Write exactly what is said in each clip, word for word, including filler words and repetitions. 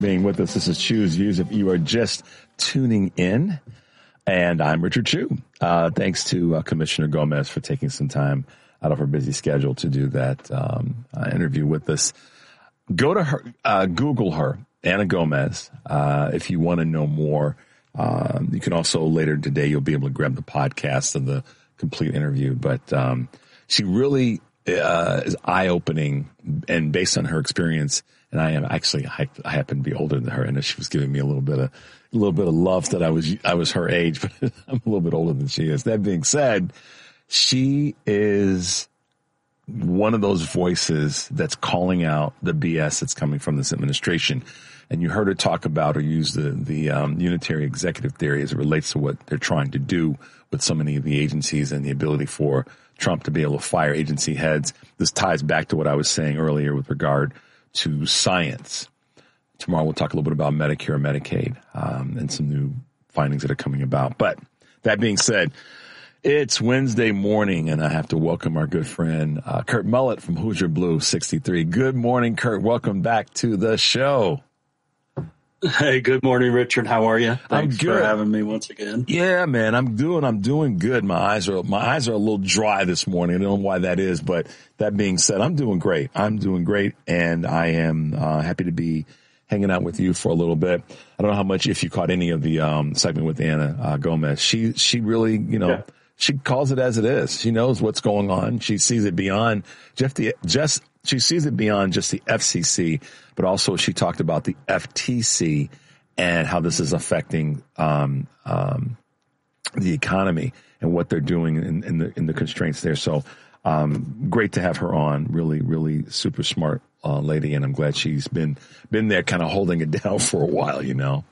Being with us. This is Choose Views if you are just tuning in. And I'm Richard Chu. Uh, thanks to uh, Commissioner Gomez for taking some time out of her busy schedule to do that um, uh, interview with us. Go to her, uh, Google her, Anna Gomez, uh, if you want to know more. Um, you can also later today, you'll be able to grab the podcast of the complete interview. But um, she really uh, is eye-opening, and based on her experience, and I am actually, I, I happen to be older than her, and she was giving me a little bit of, a little bit of love that I was, I was her age, but I'm a little bit older than she is. That being said, she is one of those voices that's calling out the B S that's coming from this administration. And you heard her talk about or use the, the, um, unitary executive theory as it relates to what they're trying to do with so many of the agencies and the ability for Trump to be able to fire agency heads. This ties back to what I was saying earlier with regard to science. Tomorrow we'll talk a little bit about Medicare and Medicaid, um, and some new findings that are coming about. But that being said, it's Wednesday morning, and I have to welcome our good friend, uh, Kurt Mullett from Hoosier Blue sixty-three. Good morning, Kurt. Welcome back to the show. Hey, good morning, Richard. How are you? Thanks I'm good. for having me once again. Yeah, man, I'm doing, I'm doing good. My eyes are, my eyes are a little dry this morning. I don't know why that is, but that being said, I'm doing great. I'm doing great, and I am uh, happy to be hanging out with you for a little bit. I don't know how much, if you caught any of the um, segment with Anna uh, Gomez. She, she really, you know, yeah. She calls it as it is. She knows what's going on. She sees it beyond just the, just, she sees it beyond just the F C C, but also she talked about the F T C and how this is affecting, um, um, the economy and what they're doing in, in the, in the constraints there. So, um, great to have her on. Really, really super smart, uh, lady. And I'm glad she's been, been there kind of holding it down for a while, you know.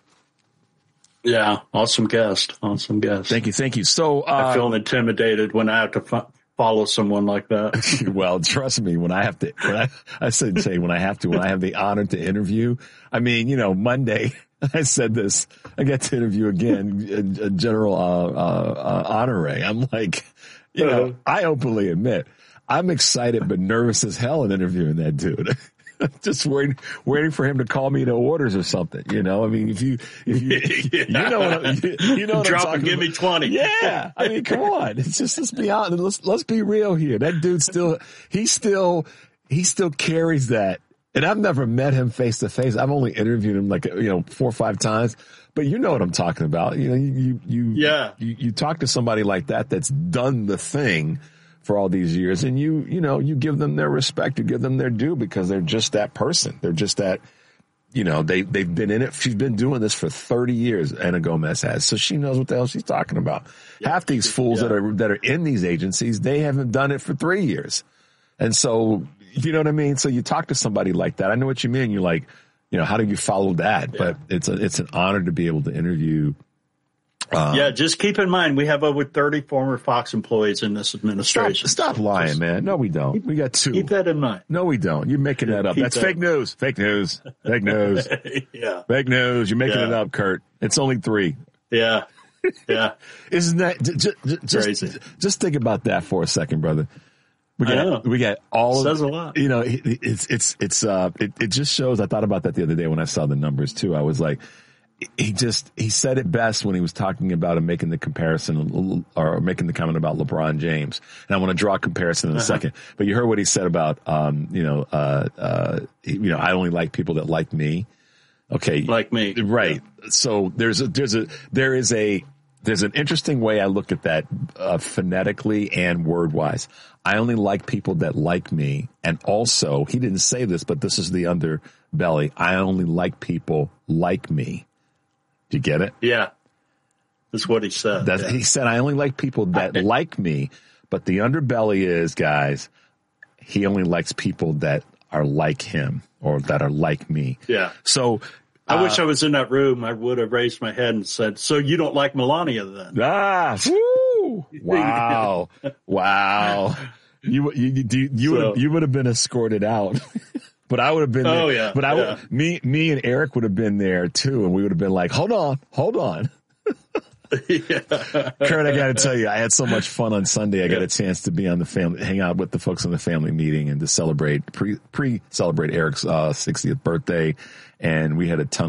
Yeah, awesome guest. Awesome guest. Thank you, thank you. So uh, I feel intimidated when I have to fo- follow someone like that. Well, trust me, when I have to, when I, I said say when I have to, when I have the honor to interview. I mean, you know, Monday I said this. I get to interview again, a, a General uh, uh, uh, Honore. I'm like, you know, uh-huh. I openly admit I'm excited but nervous as hell in interviewing that dude. Just waiting, waiting for him to call me to orders or something. You know, I mean, if you, if you, yeah. you know, what I'm, you, you know, what drop I'm and give about. me twenty. Yeah, I mean, come on. It's just let's be honest. Let's let's be real here. That dude still, he still, he still carries that. And I've never met him face to face. I've only interviewed him like you know four or five times. But you know what I'm talking about. You know, you you you, yeah. you, you talk to somebody like that that's done the thing for all these years, and you, you know, you give them their respect, you give them their due because they're just that person. They're just that, you know, they, they've been in it. She's been doing this for thirty years, Anna Gomez has. So she knows what the hell she's talking about. Yeah. Half these fools yeah. that are, that are in these agencies, they haven't done it for three years. And so, you know what I mean? So you talk to somebody like that. I know what you mean. You're like, you know, how do you follow that? Yeah. But it's a, it's an honor to be able to interview. Um, yeah, just keep in mind, we have over thirty former Fox employees in this administration. Stop, stop lying, just, man. No, we don't. Keep, we got two. Keep that in mind. No, we don't. You're making that up. That's that. fake news. Fake news. Fake news. Yeah. Fake news. You're making yeah. it up, Kurt. It's only three. Yeah. Yeah. Isn't that just, just, crazy? Just think about that for a second, brother. We got, I know. we got all it of, says a lot. You know, it, it's, it's, it's, uh, it, it just shows. I thought about that the other day when I saw the numbers too. I was like, He just, he said it best when he was talking about and making the comparison or making the comment about LeBron James. And I want to draw a comparison in a uh-huh. second, but you heard what he said about, um, you know, uh, uh, you know, I only like people that like me. Okay. Like me. Right. Yeah. So there's a, there's a, there is a, there's an interesting way I look at that, uh, phonetically and word wise. I only like people that like me. And also he didn't say this, but this is the underbelly. I only like people like me. Do you get it? Yeah. That's what he said. That, yeah. He said, I only like people that like me, but the underbelly is, guys, he only likes people that are like him or that are like me. Yeah. So I uh, wish I was in that room. I would have raised my head and said, so you don't like Melania then? Ah, woo, wow, wow. You, you, you, you, so, would, you would have been escorted out. But I would have been there. Oh, yeah. But I would, yeah. me, me and Eric would have been there too. And we would have been like, hold on, hold on. yeah. Kurt, I got to tell you, I had so much fun on Sunday. I got a chance to be on the family, hang out with the folks on the family meeting and to celebrate, pre, pre-celebrate Eric's, uh, sixtieth birthday. and we had a ton